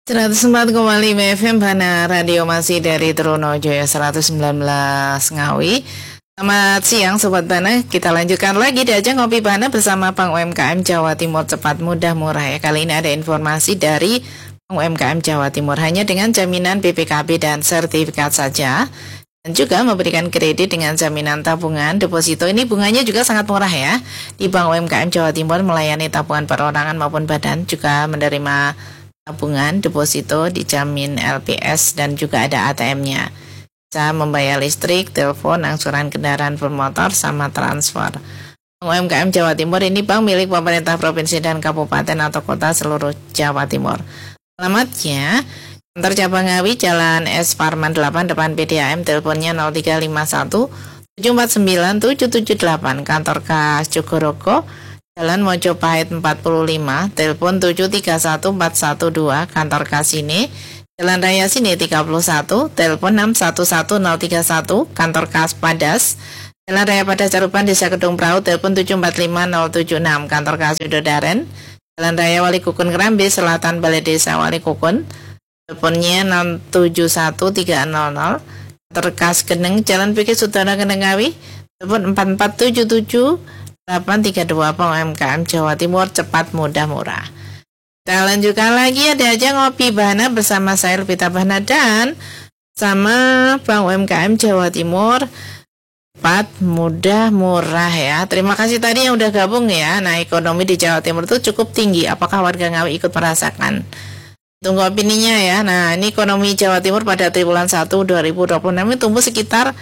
104,5 FM Bana Radio masih dari Trunojoyo 119 Ngawi. Selamat siang Sobat Bana, kita lanjutkan lagi di ajang Ngopi Bana bersama Bank UMKM Jawa Timur cepat mudah murah ya. Kali ini ada informasi dari Bank UMKM Jawa Timur hanya dengan jaminan BPKB dan sertifikat saja. Dan juga memberikan kredit dengan jaminan tabungan deposito. Ini bunganya juga sangat murah ya. Di Bank UMKM Jawa Timur melayani tabungan perorangan maupun badan, juga menerima tabungan deposito dijamin LPS dan juga ada ATM-nya. Bisa membayar listrik, telepon, angsuran kendaraan bermotor sama transfer. Bank UMKM Jawa Timur ini bank milik pemerintah provinsi dan kabupaten atau kota seluruh Jawa Timur. Alamatnya Kantor Cabang Ngawi, Jalan S. Parman 8, depan PDAM, teleponnya 0351 749 778. Kantor Kas Jogorogo, Jalan Mojopahit 45, telepon 731 412. Kantor Kas Sini, Jalan Raya Sini 31, telepon 611 031. Kantor Kas Padas, Jalan Raya Padas Caruban, Desa Kedung Prau, telepon 745 076. Kantor Kas Widodaren, Jalan Raya Wali Kukun Kerambi Selatan, Balai Desa Wali Kukun, teleponnya 671300. Terkas Geneng, Jalan Pikir Sutara Geneng Ngawi, telepon 4477 832. Bank UMKM Jawa Timur cepat mudah murah. Kita lanjutkan lagi, ada aja Ngopi Bana bersama saya Lupita Bahna dan sama Bank UMKM Jawa Timur cepat mudah murah ya. Terima kasih tadi yang udah gabung ya. Nah, ekonomi di Jawa Timur itu cukup tinggi. Apakah warga Ngawi ikut merasakan? Tunggu opininya ya. Nah, ini ekonomi Jawa Timur pada triwulan 1 2026 ini tumbuh sekitar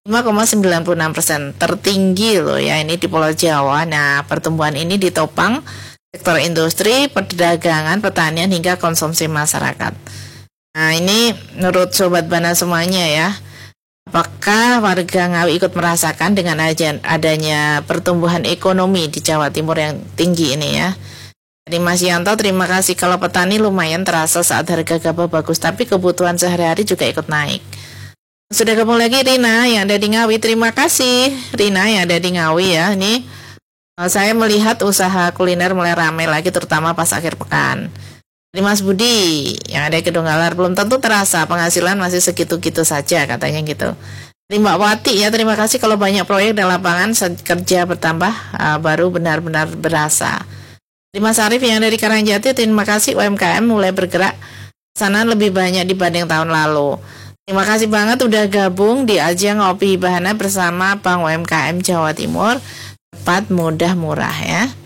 5,96%. Tertinggi loh ya ini di Pulau Jawa. Nah, pertumbuhan ini ditopang sektor industri, perdagangan, pertanian hingga konsumsi masyarakat. Nah, ini menurut Sobat Bana semuanya ya. Apakah warga Ngawi ikut merasakan dengan adanya pertumbuhan ekonomi di Jawa Timur yang tinggi ini ya? Dari Mas Yanto, terima kasih. Kalau petani lumayan terasa saat harga gabah bagus, tapi kebutuhan sehari-hari juga ikut naik. Sudah gabung lagi Rina yang ada di Ngawi. Terima kasih Rina yang ada di Ngawi ya. Ini saya melihat usaha kuliner mulai ramai lagi, terutama pas akhir pekan. Dari Mas Budi yang ada di Kedunggalar, belum tentu terasa, penghasilan masih segitu-gitu saja katanya gitu. Dari Mbak Wati ya, terima kasih. Kalau banyak proyek dan lapangan kerja bertambah, baru benar-benar berasa. Mas Arif yang dari Karangjati, terima kasih. UMKM mulai bergerak sana lebih banyak dibanding tahun lalu. Terima kasih banget udah gabung di ajang Ngopi Bahana bersama Bank UMKM Jawa Timur cepat mudah murah ya.